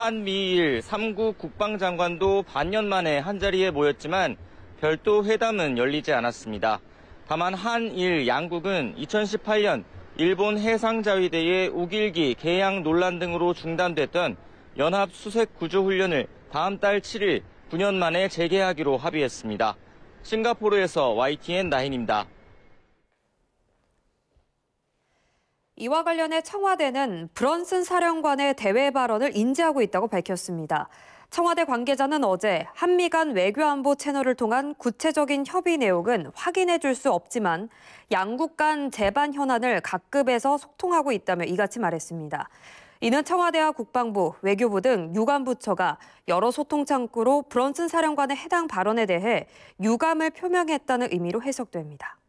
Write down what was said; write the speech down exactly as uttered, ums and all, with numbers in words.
한미일 삼 국 국방장관도 반년 만에 한자리에 모였지만 별도 회담은 열리지 않았습니다. 다만 한일 양국은 이천십팔 년 일본 해상자위대의 우길기 개양 논란 등으로 중단됐던 연합 수색 구조 훈련을 다음 달 칠 일 구 년 만에 재개하기로 합의했습니다. 싱가포르에서 와이티엔 나인입니다. 이와 관련해 청와대는 브런슨 사령관의 대외 발언을 인지하고 있다고 밝혔습니다. 청와대 관계자는 어제 한미 간 외교안보 채널을 통한 구체적인 협의 내용은 확인해 줄 수 없지만 양국 간 재반 현안을 각급에서 소통하고 있다며 이같이 말했습니다. 이는 청와대와 국방부, 외교부 등 유관 부처가 여러 소통 창구로 브런슨 사령관의 해당 발언에 대해 유감을 표명했다는 의미로 해석됩니다.